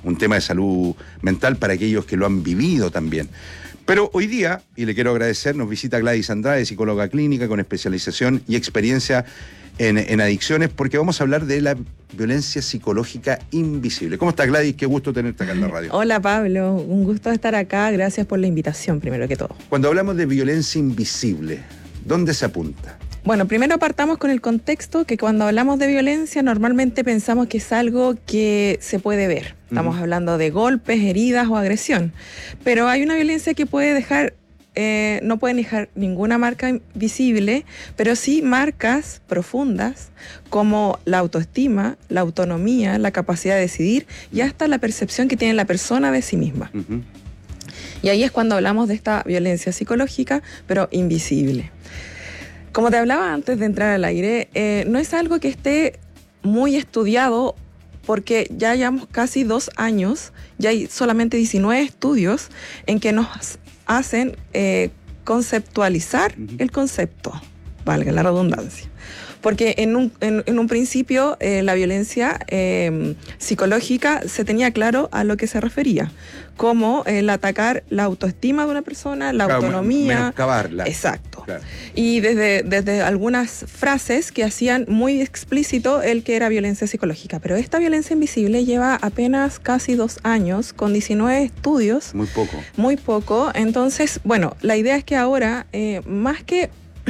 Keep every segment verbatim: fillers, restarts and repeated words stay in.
un tema de salud mental para aquellos que lo han vivido también. Pero hoy día, y le quiero agradecer, nos visita Gladys Andrade, psicóloga clínica con especialización y experiencia en, en adicciones, porque vamos a hablar de la violencia psicológica invisible. ¿Cómo estás, Gladys? Qué gusto tenerte acá en la radio. Hola, Pablo. Un gusto estar acá. Gracias por la invitación, primero que todo. Cuando hablamos de violencia invisible, ¿dónde se apunta? Bueno, primero partamos con el contexto que cuando hablamos de violencia normalmente pensamos que es algo que se puede ver. Estamos uh-huh. hablando de golpes, heridas o agresión. Pero hay una violencia que puede dejar, eh, no puede dejar ninguna marca visible, pero sí marcas profundas como la autoestima, la autonomía, la capacidad de decidir y hasta la percepción que tiene la persona de sí misma. Uh-huh. Y ahí es cuando hablamos de esta violencia psicológica, pero invisible. Como te hablaba antes de entrar al aire, eh, no es algo que esté muy estudiado porque ya llevamos casi dos años, ya hay solamente diecinueve estudios en que nos hacen eh, conceptualizar uh-huh. el concepto, valga la redundancia. Porque en un, en, en un principio eh, la violencia eh, psicológica se tenía claro a lo que se refería, como el atacar la autoestima de una persona, la claro, autonomía. Menoscabarla. Exacto. Claro. Y desde, desde algunas frases que hacían muy explícito el que era violencia psicológica. Pero esta violencia invisible lleva apenas casi dos años, con diecinueve estudios. Muy poco. Muy poco. Entonces, bueno, la idea es que ahora, eh, más que...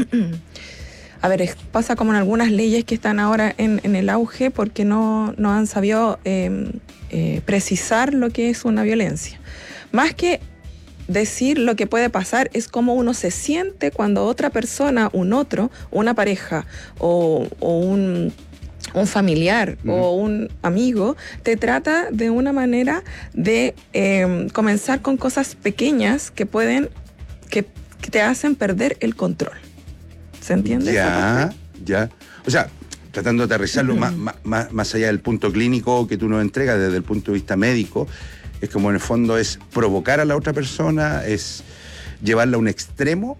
A ver, pasa como en algunas leyes que están ahora en, en el auge porque no, no han sabido eh, eh, precisar lo que es una violencia. Más que decir lo que puede pasar, es cómo uno se siente cuando otra persona, un otro, una pareja o, o un, un familiar uh-huh. o un amigo, te trata de una manera de eh, comenzar con cosas pequeñas que pueden, que, que te hacen perder el control. ¿Se entiende? Ya, ya. O sea, tratando de aterrizarlo uh-huh. más, más, más allá del punto clínico que tú nos entregas desde el punto de vista médico, es como en el fondo es provocar a la otra persona, es llevarla a un extremo.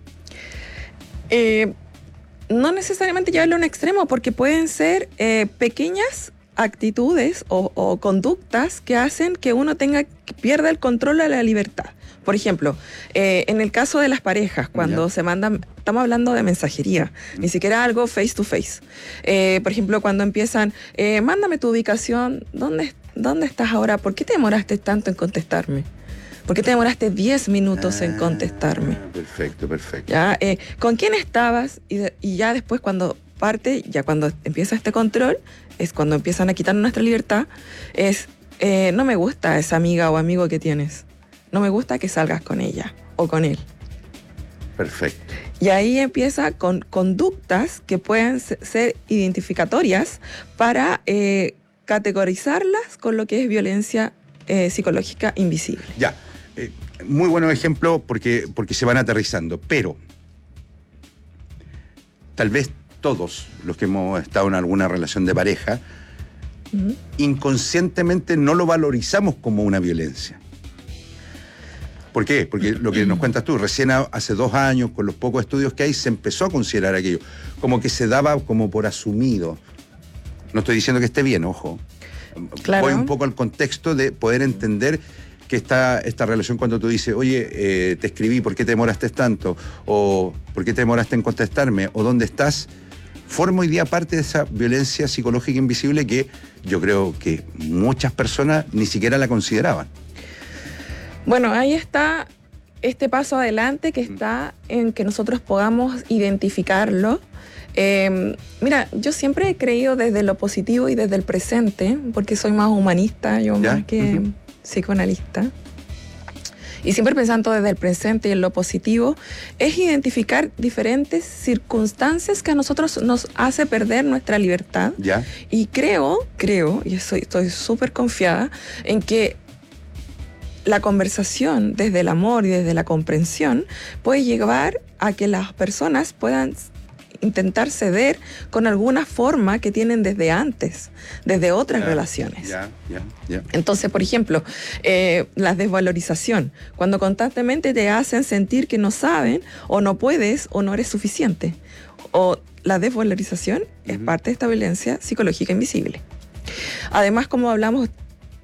Eh, no necesariamente llevarla a un extremo, porque pueden ser eh, pequeñas actitudes o, o conductas que hacen que uno tenga, que pierda el control de la libertad. Por ejemplo, eh, en el caso de las parejas, cuando ya. se mandan, estamos hablando de mensajería, mm. ni siquiera algo face to face. Eh, por ejemplo, cuando empiezan, eh, mándame tu ubicación, ¿dónde, ¿dónde estás ahora? ¿Por qué te demoraste tanto en contestarme? ¿Por qué te demoraste diez minutos ah, en contestarme? Perfecto, perfecto. ¿Ya? Eh, ¿Con quién estabas? Y, de, y ya después cuando parte, ya cuando empieza este control, es cuando empiezan a quitar nuestra libertad, es, eh, no me gusta esa amiga o amigo que tienes. No me gusta que salgas con ella o con él. Perfecto. Y ahí empieza con conductas que pueden ser identificatorias para eh, categorizarlas con lo que es violencia eh, psicológica invisible. Ya, eh, muy buenos ejemplos porque, porque se van aterrizando, pero tal vez todos los que hemos estado en alguna relación de pareja, uh-huh. inconscientemente no lo valorizamos como una violencia. ¿Por qué? Porque lo que nos cuentas tú, recién hace dos años, con los pocos estudios que hay, se empezó a considerar aquello, como que se daba como por asumido. No estoy diciendo que esté bien, ojo. Claro. Voy un poco al contexto de poder entender que esta, esta relación cuando tú dices, oye, eh, te escribí, ¿por qué te demoraste tanto? O ¿por qué te demoraste en contestarme? O ¿dónde estás? Forma hoy día parte de esa violencia psicológica invisible que yo creo que muchas personas ni siquiera la consideraban. Bueno, ahí está este paso adelante que está en que nosotros podamos identificarlo. Eh, mira, yo siempre he creído desde lo positivo y desde el presente, porque soy más humanista, yo ¿Ya? más que uh-huh. psicoanalista. Y siempre pensando desde el presente y en lo positivo, es identificar diferentes circunstancias que a nosotros nos hace perder nuestra libertad. ¿Ya? Y creo, creo, y estoy, estoy súper confiada en que la conversación desde el amor y desde la comprensión puede llevar a que las personas puedan intentar ceder con alguna forma que tienen desde antes, desde otras yeah, relaciones. Yeah, yeah, yeah. Entonces, por ejemplo, eh, la desvalorización, cuando constantemente te hacen sentir que no saben o no puedes o no eres suficiente. O la desvalorización uh-huh. es parte de esta violencia psicológica invisible. Además, como hablamos